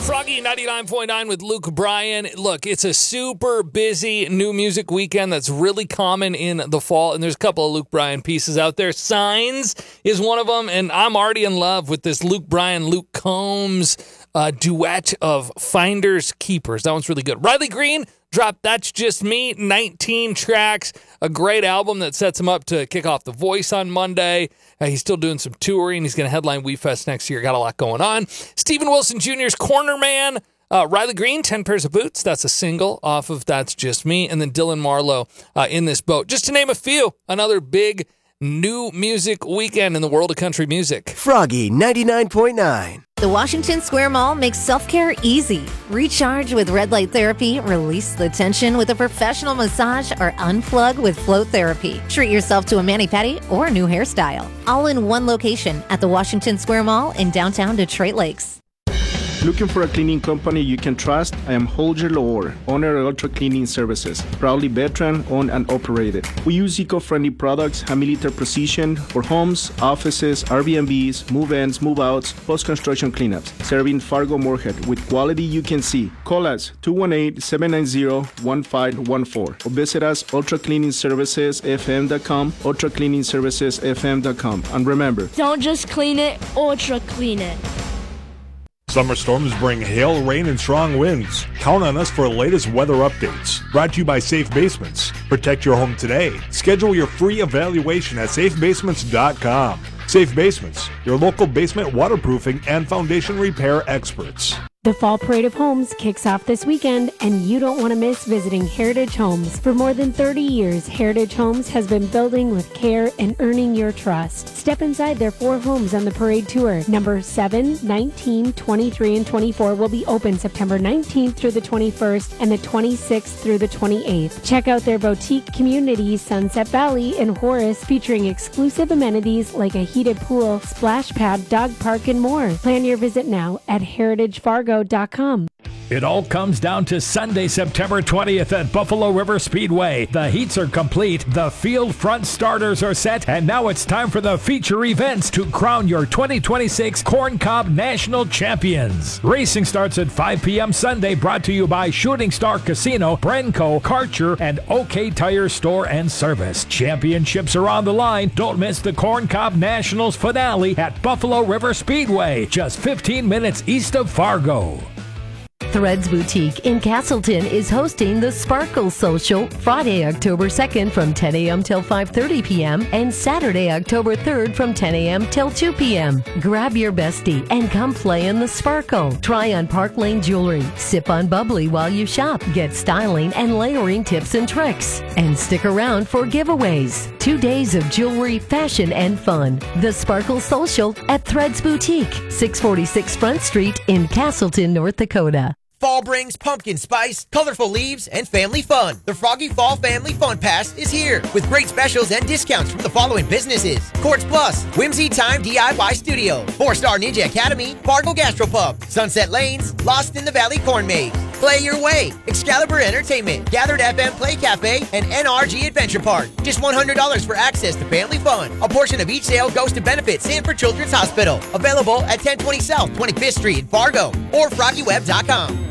Froggy 99.9 with Luke Bryan. Look, it's a super busy new music weekend that's really common in the fall, and there's a couple of Luke Bryan pieces out there. Signs is one of them, and I'm already in love with this Luke Bryan, Luke Combs duet of Finders Keepers. That one's really good. Riley Green dropped That's Just Me, 19 tracks, a great album that sets him up to kick off The Voice on Monday. He's still doing some touring. He's going to headline WeFest next year. Got a lot going on. Stephen Wilson Jr.'s Corner Man. Riley Green, 10 Pairs of Boots. That's a single off of That's Just Me. And then Dylan Marlowe, In This Boat. Just to name a few. Another big new music weekend in the world of country music. Froggy 99.9. The Washington Square Mall makes self-care easy. Recharge with red light therapy, release the tension with a professional massage, or unplug with float therapy. Treat yourself to a mani-pedi or a new hairstyle. All in one location at the Washington Square Mall in downtown Detroit Lakes. Looking for a cleaning company you can trust? I am Holger Lohr, owner of Ultra Cleaning Services, proudly veteran owned and operated. We use eco-friendly products, high-milliliter precision for homes, offices, Airbnbs, move-ins, move-outs, post-construction cleanups, serving Fargo Moorhead with quality you can see. Call us 218-790-1514 or visit us ultracleaningservicesfm.com, ultracleaningservicesfm.com. And remember, don't just clean it, ultra clean it. Summer storms bring hail, rain, and strong winds. Count on us for the latest weather updates. Brought to you by Safe Basements. Protect your home today. Schedule your free evaluation at safebasements.com. Safe Basements, your local basement waterproofing and foundation repair experts. The Fall Parade of Homes kicks off this weekend, and you don't want to miss visiting Heritage Homes. For more than 30 years, Heritage Homes has been building with care and earning your trust. Step inside their 4 homes on the parade tour. Number 7, 19, 23, and 24 will be open September 19th through the 21st and the 26th through the 28th. Check out their boutique communities, Sunset Valley and Horace, featuring exclusive amenities like a heated pool, splash pad, dog park, and more. Plan your visit now at heritagefargo.com. It all comes down to Sunday, September 20th at Buffalo River Speedway. The heats are complete, the field front starters are set, and now it's time for the feature events to crown your 2026 Corn Cob National Champions. Racing starts at 5 p.m. Sunday, brought to you by Shooting Star Casino, Brenco, Karcher, and OK Tire Store and Service. Championships are on the line. Don't miss the Corn Cob Nationals finale at Buffalo River Speedway, just 15 minutes east of Fargo. Threads Boutique in Castleton is hosting the Sparkle Social Friday, October 2nd from 10 a.m. till 5:30 p.m. and Saturday, October 3rd from 10 a.m. till 2 p.m. Grab your bestie and come play in the Sparkle. Try on Park Lane jewelry, sip on bubbly while you shop, get styling and layering tips and tricks, and stick around for giveaways. 2 days of jewelry, fashion, and fun. The Sparkle Social at Threads Boutique, 646 Front Street in Castleton, North Dakota. Fall brings pumpkin spice, colorful leaves, and family fun. The Froggy Fall Family Fun Pass is here with great specials and discounts from the following businesses: Quartz Plus, Whimsy Time DIY Studio, 4-Star Ninja Academy, Fargo Gastropub, Sunset Lanes, Lost in the Valley Corn Maze, Play Your Way, Excalibur Entertainment, Gathered FM Play Cafe, and NRG Adventure Park. Just $100 for access to family fun. A portion of each sale goes to benefit Sanford Children's Hospital. Available at 1020 South 25th Street in Fargo or FroggyWeb.com.